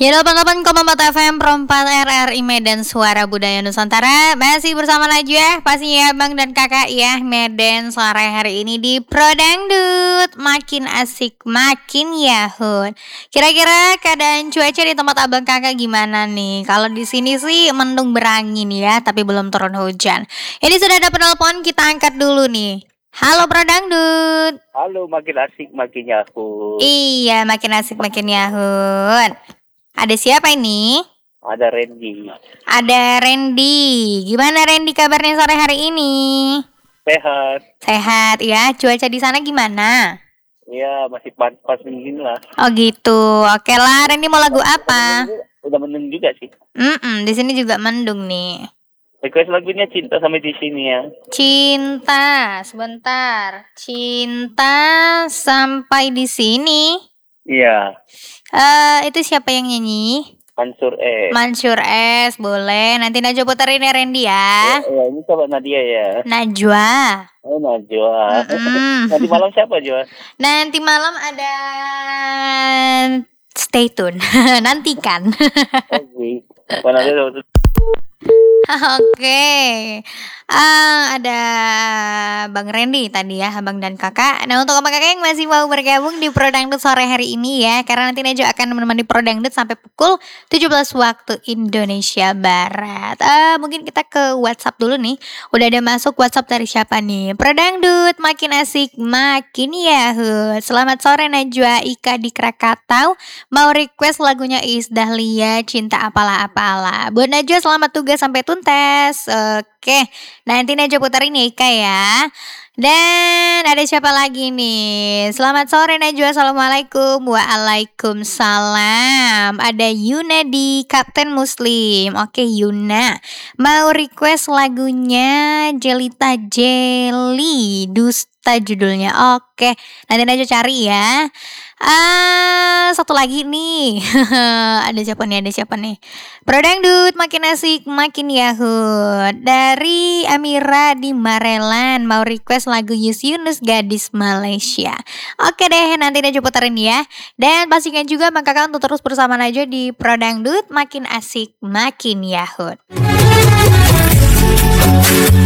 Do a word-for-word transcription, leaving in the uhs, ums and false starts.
Ya delapan puluh delapan koma empat F M Perempat R R I Medan Suara Budaya Nusantara. Masih bersama Najwa, pastinya Bang dan Kakak ya. Medan sore hari ini di Prodangdut. Makin asik, makin yahut. Kira-kira keadaan cuaca di tempat Abang Kakak gimana nih? Kalau di sini sih mendung berangin ya, tapi belum turun hujan. Ini sudah ada penelpon, kita angkat dulu nih. Halo Prodangdut. Halo, makin asik makin yahut. Iya, makin asik makin yahut. Ada siapa ini? Ada Randy. Ada Randy. Gimana Randy kabarnya sore hari ini? Sehat. Sehat ya. Cuaca di sana gimana? Ya, masih pas-pas dingin lah. Oh gitu. Oke lah. Randy mau lagu apa? Udah mendung juga sih. Hmm, di sini juga mendung nih. Request lagunya Cinta sampai di sini ya. Cinta, sebentar. Cinta sampai di sini. Iya. Eh, uh, itu siapa yang nyanyi? Mansur S. Mansur S, boleh. Nanti Najwa puterin ya Randy ya. Oh, ya, ini coba Nadia ya. Najwa. Oh, Najwa. Mm-hmm. Nanti malam siapa, Jwa? Nanti malam ada stay tune. Nantikan. Oke. Mana ada Oke, uh, ada Bang Randy tadi ya, Abang dan Kakak. Nah untuk abang kakak yang masih mau bergabung di Prodangdut sore hari ini ya, karena nanti Najwa akan menemani Prodangdut sampai pukul tujuh belas waktu Indonesia Barat. Uh, mungkin kita ke WhatsApp dulu nih. Udah ada masuk WhatsApp dari siapa nih? Prodangdut makin asik, makin yahut. Selamat sore Najwa, Ika di Krakatau. Mau request lagunya Iis Dahlia, Cinta Apalah Apalah. Buat Najwa selamat tugas sampai tuntas. Oke, nanti Najwa puterin ya Ika ya. Dan ada siapa lagi nih? Selamat sore Najwa, assalamualaikum. Waalaikumsalam. Ada Yuna di Kapten Muslim. Oke Yuna, mau request lagunya Jelita Jelly, Dusta judulnya. Oke, nanti Najwa cari ya. Ah, satu lagi nih. Ada siapa nih? Ada siapa nih? Prodangdut makin asik, makin yahut. Dari Amira di Marelan mau request lagu Yus Yunus Gadis Malaysia. Oke deh, nanti Najwa puterin ya. Dan pastikan juga Bang Kakak untuk terus bersama Najwa di Prodangdut makin asik, makin yahut.